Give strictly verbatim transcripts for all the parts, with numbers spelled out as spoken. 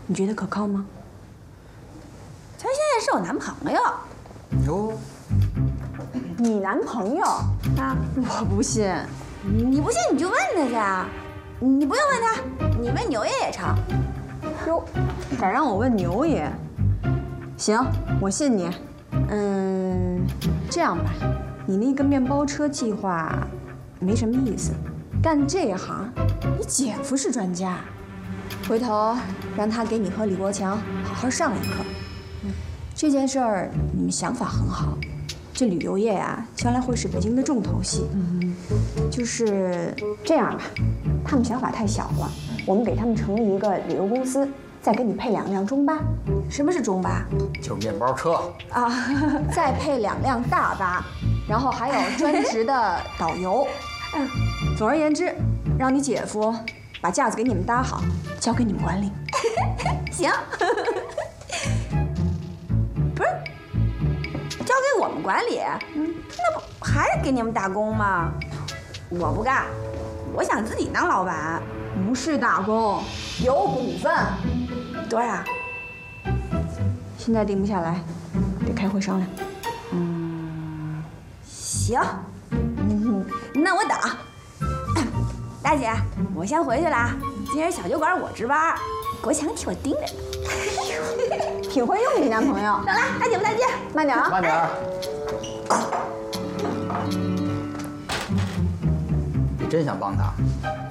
你觉得可靠吗？ 他现在是我男朋友。 哟， 你男朋友啊？ 我不信。 你不信你就问他去啊！你不用问他，你问牛爷也成。 哟，敢让我问牛爷？行，我信你。嗯，这样吧，你那个面包车计划没什么意思。干这一行，你姐夫是专家，回头让他给你和李国强好好上一课。这件事儿你们想法很好，这旅游业呀、啊，将来会是北京的重头戏。嗯，就是这样吧，他们想法太小了，我们给他们成立一个旅游公司，再给你配两辆中巴。 什么是中巴？ 就是面包车啊，再配两辆大巴，然后还有专职的导游。嗯，总而言之，让你姐夫把架子给你们搭好，交给你们管理。 行。不是，交给我们管理，嗯，那不还是给你们打工吗？我不干，我想自己当老板。 不是打工，有股份。 多少？ 现在定不下来，得开会商量。 嗯，行。嗯，那我等。大姐，我先回去了。今儿小酒馆我值班，国强替我盯着呢。 挺会用你男朋友。 等了，大姐不再见， 慢点啊， 慢点。你真想帮他？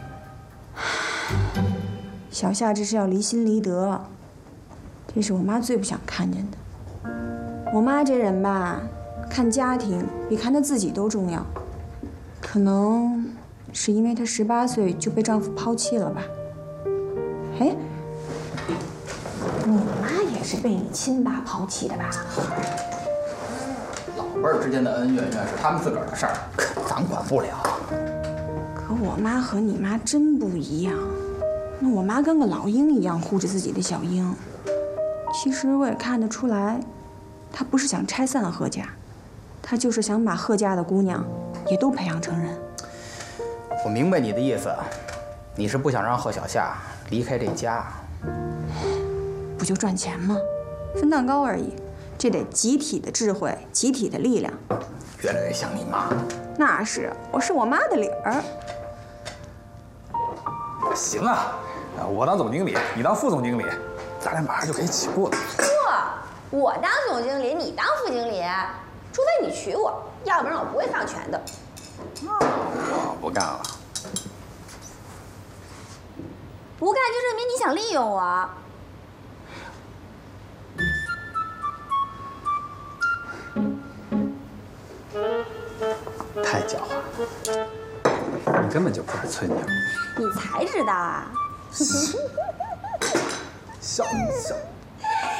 小夏这是要离心离德，这是我妈最不想看见的。我妈这人吧，看家庭比看她自己都重要。可能是因为她十八岁就被丈夫抛弃了吧？哎，你妈也是被你亲爸抛弃的吧？ 老辈儿之间的恩怨怨是他们自个儿的事儿，咱管不了。 可我妈和你妈真不一样。那我妈跟个老鹰一样护着自己的小鹰。其实我也看得出来，她不是想拆散贺家，她就是想把贺家的姑娘也都培养成人。 我明白你的意思，你是不想让贺小夏离开这家。 不就赚钱吗？分蛋糕而已。这得集体的智慧，集体的力量。 越来越像你妈。 那是，我是我妈的理儿。 行啊，我当总经理，你当副总经理，咱俩马上就可以起步了。 不，我当总经理，你当副经理，除非你娶我，要不然我不会放权的。 我不干了。 不干就证明你想利用我。 太狡猾了，你根本就不是村娘。 你才知道啊！ 笑笑。